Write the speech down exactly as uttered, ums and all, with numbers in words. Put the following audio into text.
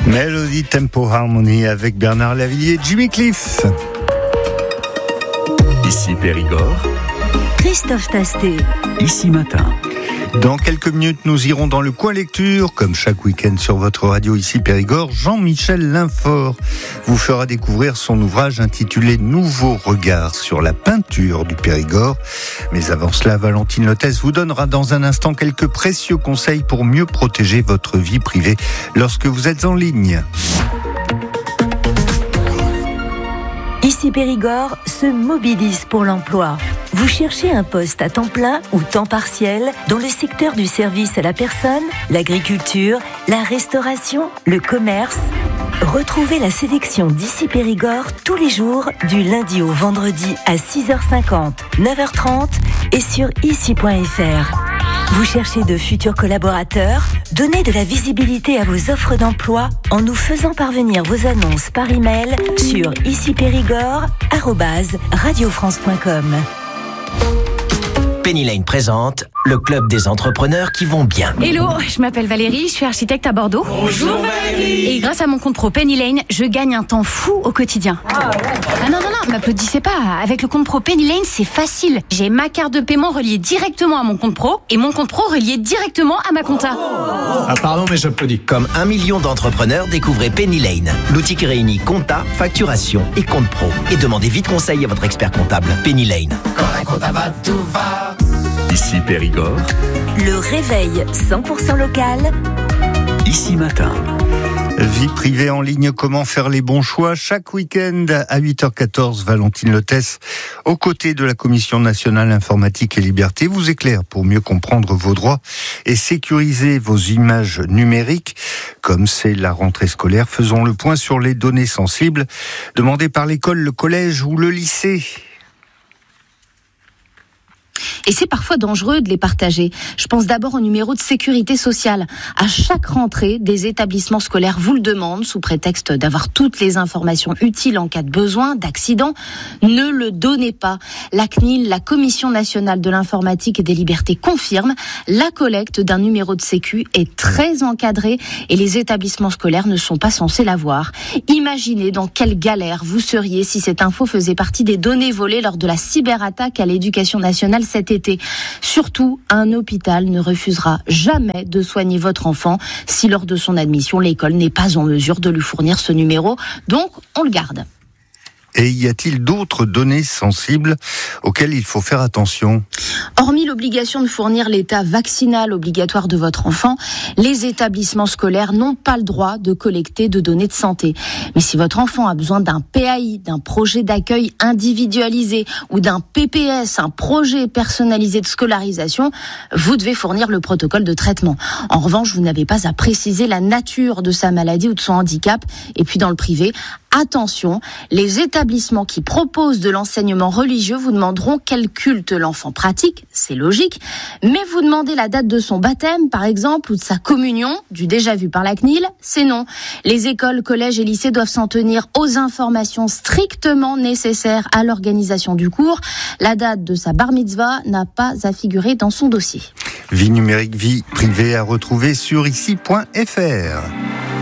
Melody Tempo Harmony avec Bernard Lavillier et Jimmy Cliff. Ici Périgord, Christophe Tastet. Ici Matin. Dans quelques minutes, nous irons dans le coin lecture, comme chaque week-end sur votre radio ici Périgord. Jean-Michel Linfort vous fera découvrir son ouvrage intitulé Nouveaux regards sur la peinture du Périgord. Mais avant cela, Valentine Lotès vous donnera dans un instant quelques précieux conseils pour mieux protéger votre vie privée lorsque vous êtes en ligne. Ici Périgord se mobilise pour l'emploi. Vous cherchez un poste à temps plein ou temps partiel dans le secteur du service à la personne, l'agriculture, la restauration, le commerce. Retrouvez la sélection d'Ici Périgord tous les jours du lundi au vendredi à six heures cinquante, neuf heures trente et sur ici point f r. Vous cherchez de futurs collaborateurs? Donnez de la visibilité à vos offres d'emploi en nous faisant parvenir vos annonces par email sur ici périgord arobase radio france point com. Penny Lane présente le club des entrepreneurs qui vont bien. Hello, je m'appelle Valérie, je suis architecte à Bordeaux. Bonjour Valérie. Et grâce à mon compte pro Penny Lane, je gagne un temps fou au quotidien. Ah, ouais. ah non, non, non, m'applaudissez pas. Avec le compte pro Penny Lane, c'est facile. J'ai ma carte de paiement reliée directement à mon compte pro et mon compte pro relié directement à ma compta. Oh. Ah pardon, mais j'applaudis. Comme un million d'entrepreneurs, découvrez Penny Lane, l'outil qui réunit compta, facturation et compte pro. Et demandez vite conseil à votre expert comptable. Penny Lane. Quand un compta va, tout va. Ici Périgord, Le réveil cent pour cent local. Ici Matin. Vie privée en ligne, comment faire les bons choix? Chaque week-end à huit heures quatorze, Valentine Lotès, aux côtés de la Commission nationale informatique et liberté, vous éclaire pour mieux comprendre vos droits et sécuriser vos images numériques. Comme c'est la rentrée scolaire, faisons le point sur les données sensibles demandées par l'école, le collège ou le lycée. Et c'est parfois dangereux de les partager. Je pense d'abord au numéro de sécurité sociale. À chaque rentrée, des établissements scolaires vous le demandent sous prétexte d'avoir toutes les informations utiles en cas de besoin, d'accident. Ne le donnez pas. La C N I L, la Commission nationale de l'informatique et des libertés, confirme la collecte d'un numéro de sécu est très encadrée et les établissements scolaires ne sont pas censés l'avoir. Imaginez dans quelle galère vous seriez si cette info faisait partie des données volées lors de la cyberattaque à l'éducation nationale cet été. Surtout, un hôpital ne refusera jamais de soigner votre enfant si lors de son admission, l'école n'est pas en mesure de lui fournir ce numéro. Donc, on le garde. Et y a-t-il d'autres données sensibles auxquelles il faut faire attention? Hormis l'obligation de fournir l'état vaccinal obligatoire de votre enfant, les établissements scolaires n'ont pas le droit de collecter de données de santé. Mais si votre enfant a besoin d'un P A I, d'un projet d'accueil individualisé ou d'un P P S, un projet personnalisé de scolarisation, vous devez fournir le protocole de traitement. En revanche, vous n'avez pas à préciser la nature de sa maladie ou de son handicap. Et puis dans le privé, attention, les établissements qui proposent de l'enseignement religieux vous demanderont quel culte l'enfant pratique, c'est logique, mais vous demandez la date de son baptême, par exemple, ou de sa communion, du déjà vu par la C N I L, c'est non. Les écoles, collèges et lycées doivent s'en tenir aux informations strictement nécessaires à l'organisation du cours. La date de sa bar mitzvah n'a pas à figurer dans son dossier. Vie numérique, vie privée à retrouver sur ici point f r.